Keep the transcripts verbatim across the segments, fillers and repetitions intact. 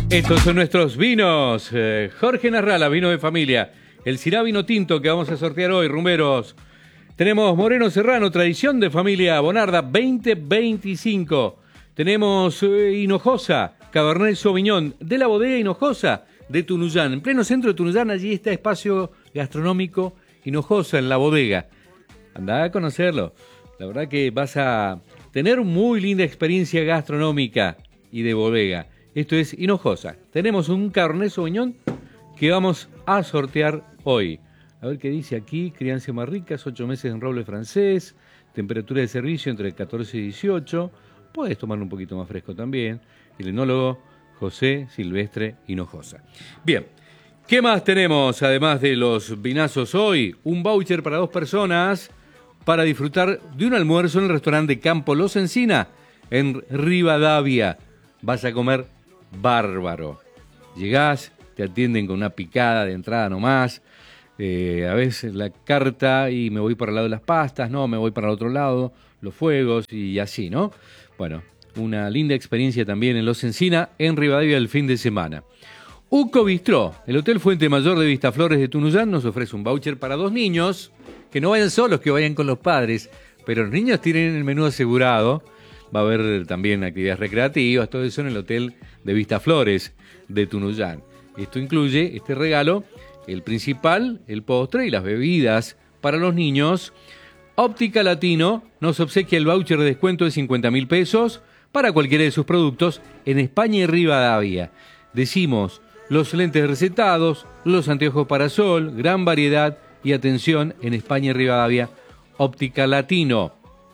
Estos son nuestros vinos. Eh, Jorge Narrala, vino de familia. El Syrah vino tinto que vamos a sortear hoy, rumberos. Tenemos Moreno Serrano, tradición de familia Bonarda, veinte veinticinco. Tenemos eh, Hinojosa, Cabernet Sauvignon, de la bodega Hinojosa de Tunuyán. En pleno centro de Tunuyán, allí está espacio gastronómico Hinojosa en la bodega. Andá a conocerlo. La verdad que vas a tener muy linda experiencia gastronómica y de bodega. Esto es Hinojosa. Tenemos un Cabernet Sauvignon que vamos a sortear hoy. A ver qué dice aquí. Crianza más ricas, ocho meses en roble francés. Temperatura de servicio entre catorce y dieciocho. Puedes tomar un poquito más fresco también. El enólogo José Silvestre Hinojosa. Bien, ¿qué más tenemos además de los vinazos hoy? Un voucher para dos personas para disfrutar de un almuerzo en el restaurante Campo Los Encina en Rivadavia. Vas a comer bárbaro. Llegás, te atienden con una picada de entrada nomás. Eh, a veces la carta y me voy para el lado de las pastas, no, me voy para el otro lado, los fuegos y así, ¿no? Bueno, una linda experiencia también en Los Encina, en Rivadavia el fin de semana. Uco Bistró, el Hotel Fuente Mayor de Vistaflores de Tunuyán, nos ofrece un voucher para dos niños, que no vayan solos, que vayan con los padres, pero los niños tienen el menú asegurado. Va a haber también actividades recreativas, todo eso en el Hotel de Vistaflores de Tunuyán. Esto incluye este regalo, el principal, el postre y las bebidas para los niños. Óptica Latino nos obsequia el voucher de descuento de cincuenta mil pesos para cualquiera de sus productos en España y Rivadavia. Decimos, los lentes recetados, los anteojos para sol, gran variedad y atención en España y Rivadavia. Óptica Latino.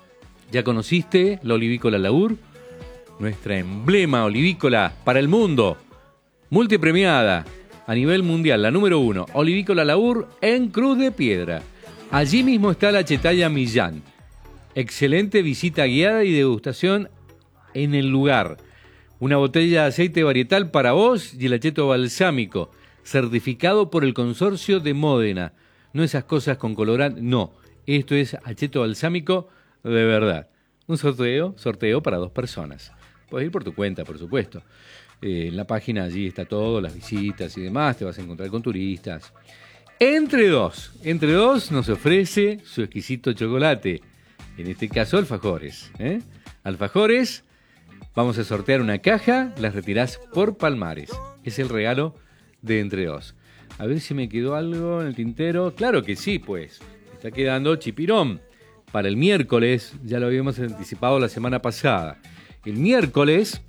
¿Ya conociste la olivícola Laur? Nuestra emblema olivícola para el mundo. Multipremiada a nivel mundial, la número uno. Olivícola Laur en Cruz de Piedra. Allí mismo está la Chetaya Millán. Excelente visita guiada y degustación en el lugar. Una botella de aceite varietal para vos y el acheto balsámico, certificado por el Consorcio de Módena. No esas cosas con colorante, no. Esto es acheto balsámico de verdad. Un sorteo, sorteo para dos personas. Puedes ir por tu cuenta, por supuesto. Eh, en la página allí está todo, las visitas y demás. Te vas a encontrar con turistas. Entre dos, entre dos nos ofrece su exquisito chocolate. En este caso, alfajores. ¿eh? Alfajores, vamos a sortear una caja, las retirás por Palmares. Es el regalo de Entre dos. A ver si me quedó algo en el tintero. Claro que sí, pues. Está quedando chipirón. Para el miércoles, ya lo habíamos anticipado la semana pasada. El miércoles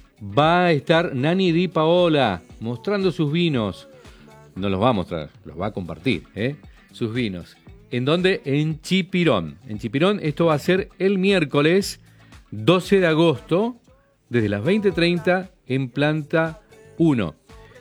va a estar Nani Di Paola mostrando sus vinos. No los va a mostrar, los va a compartir, ¿eh? Sus vinos. ¿En dónde? En Chipirón. En Chipirón esto va a ser el miércoles doce de agosto, desde las veinte treinta en planta uno.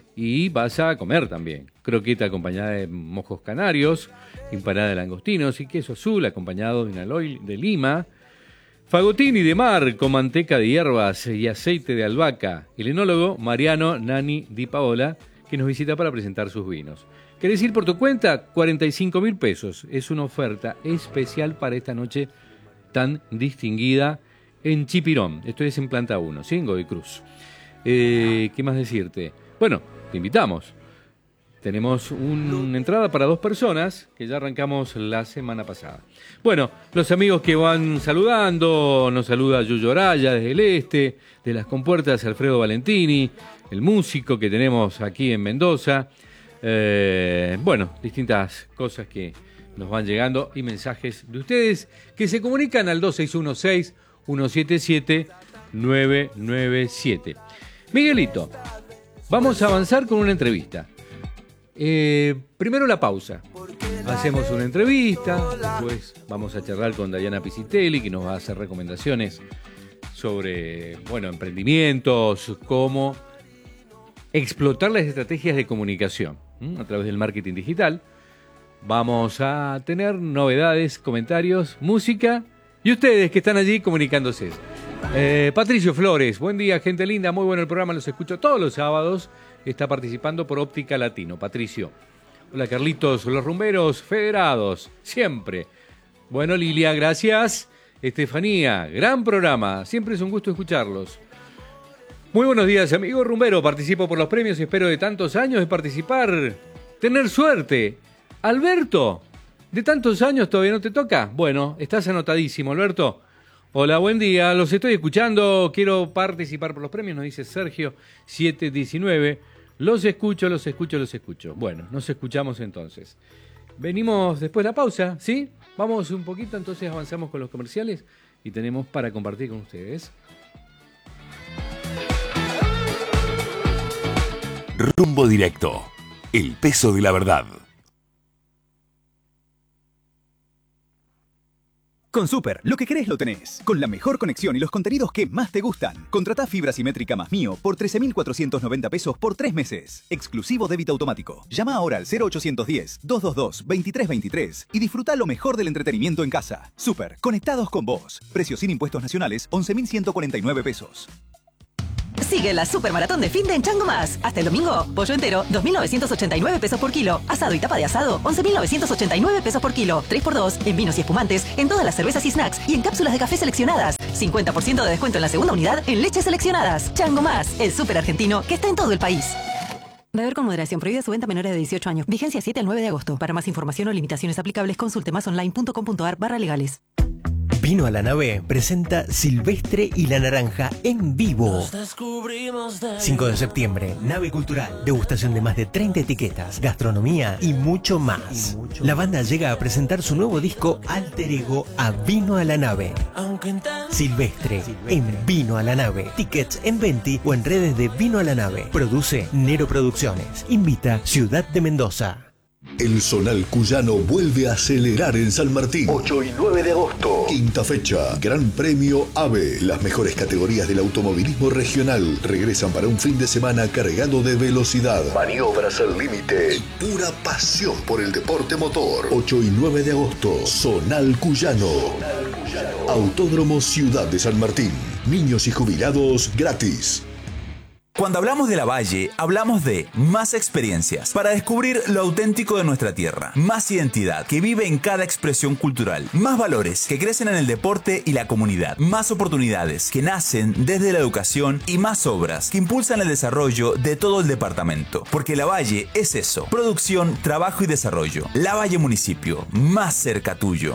Y vas a comer también. Croqueta acompañada de mojos canarios, empanada de langostinos y queso azul acompañado de un aloy de lima, fagotini de mar con manteca de hierbas y aceite de albahaca. El enólogo Mariano Nani Di Paola, que nos visita para presentar sus vinos. ¿Querés ir por tu cuenta? cuarenta y cinco mil pesos. Es una oferta especial para esta noche tan distinguida en Chipirón. Esto es en planta uno, ¿sí? En Godoy Cruz. Eh, ¿Qué más decirte? Bueno, te invitamos. Tenemos un, una entrada para dos personas que ya arrancamos la semana pasada. Bueno, los amigos que van saludando, nos saluda Yuyo Araya desde el este, de las compuertas Alfredo Valentini, el músico que tenemos aquí en Mendoza. Eh, bueno, distintas cosas que nos van llegando y mensajes de ustedes que se comunican al dos seis uno seis, uno siete siete, nueve nueve siete. Miguelito, vamos a avanzar con una entrevista. Eh, primero la pausa. Hacemos una entrevista, después vamos a charlar con Dayana Pisitelli, que nos va a hacer recomendaciones sobre, bueno, emprendimientos, cómo explotar las estrategias de comunicación ¿m? a través del marketing digital. Vamos a tener novedades, comentarios, música y ustedes que están allí comunicándose. Eh, Patricio Flores, buen día, gente linda, muy bueno el programa, los escucho todos los sábados. Está participando por Óptica Latino. Patricio. Hola, Carlitos, los rumberos federados, siempre. Bueno, Lilia, gracias. Estefanía, gran programa, siempre es un gusto escucharlos. Muy buenos días, amigo rumbero. Participo por los premios y espero de tantos años de participar tener suerte. Alberto, ¿de tantos años todavía no te toca? Bueno, estás anotadísimo, Alberto. Hola, buen día. Los estoy escuchando. Quiero participar por los premios, nos dice Sergio siete diecinueve. Los escucho, los escucho, los escucho. Bueno, nos escuchamos entonces. Venimos después de la pausa, ¿sí? Vamos un poquito, entonces avanzamos con los comerciales y tenemos para compartir con ustedes. Rumbo Directo, el peso de la verdad. Con Super, lo que querés lo tenés. Con la mejor conexión y los contenidos que más te gustan. Contratá fibra simétrica más Mío por trece mil cuatrocientos noventa pesos por tres meses. Exclusivo débito automático. Llama ahora al cero ochocientos diez, doscientos veintidós, veintitrés veintitrés y disfruta lo mejor del entretenimiento en casa. Super, conectados con vos. Precio sin impuestos nacionales, once mil ciento cuarenta y nueve pesos. Sigue la Supermaratón de Finde en Chango Más. Hasta el domingo, pollo entero, dos mil novecientos ochenta y nueve pesos por kilo. Asado y tapa de asado, once mil novecientos ochenta y nueve pesos por kilo. tres por dos en vinos y espumantes, en todas las cervezas y snacks y en cápsulas de café seleccionadas. cincuenta por ciento de descuento en la segunda unidad en leches seleccionadas. Chango Más, el súper argentino que está en todo el país. Beber con moderación. Prohibida su venta a menores de dieciocho años. Vigencia siete al nueve de agosto. Para más información o limitaciones aplicables, consulte más online punto com punto ar barra legales. Vino a la Nave presenta Silvestre y la Naranja en vivo. cinco de septiembre, Nave Cultural. Degustación de más de treinta etiquetas, gastronomía y mucho más. Y mucho la banda más. Llega a presentar su nuevo disco Alter Ego a Vino a la Nave. Silvestre, Silvestre en Vino a la Nave. Tickets en Venti o en redes de Vino a la Nave. Produce Nero Producciones. Invita Ciudad de Mendoza. El Zonal Cuyano vuelve a acelerar en San Martín. ocho y nueve de agosto. Quinta fecha. Gran Premio AVE. Las mejores categorías del automovilismo regional regresan para un fin de semana cargado de velocidad, maniobras al límite y pura pasión por el deporte motor. ocho y nueve de agosto. Zonal Cuyano. Zonal Cuyano. Autódromo Ciudad de San Martín. Niños y jubilados gratis. Cuando hablamos de La Valle, hablamos de más experiencias para descubrir lo auténtico de nuestra tierra, más identidad que vive en cada expresión cultural, más valores que crecen en el deporte y la comunidad, más oportunidades que nacen desde la educación y más obras que impulsan el desarrollo de todo el departamento. Porque La Valle es eso, producción, trabajo y desarrollo. La Valle Municipio, más cerca tuyo.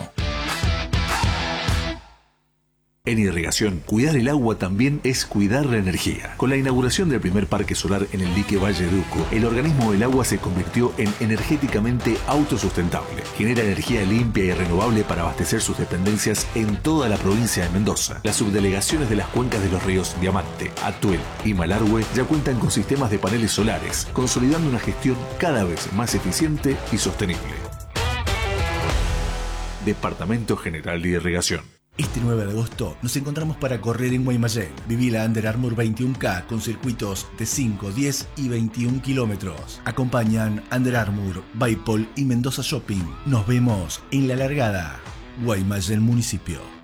En irrigación, cuidar el agua también es cuidar la energía. Con la inauguración del primer parque solar en el dique Valle de Uco, el organismo del agua se convirtió en energéticamente autosustentable. Genera energía limpia y renovable para abastecer sus dependencias en toda la provincia de Mendoza. Las subdelegaciones de las cuencas de los ríos Diamante, Atuel y Malargüe ya cuentan con sistemas de paneles solares, consolidando una gestión cada vez más eficiente y sostenible. Departamento General de Irrigación. Este nueve de agosto nos encontramos para correr en Guaymallén. Viví la Under Armour veintiuno K con circuitos de cinco, diez y veintiún kilómetros. Acompañan Under Armour, Baipol y Mendoza Shopping. Nos vemos en la largada. Guaymallén Municipio.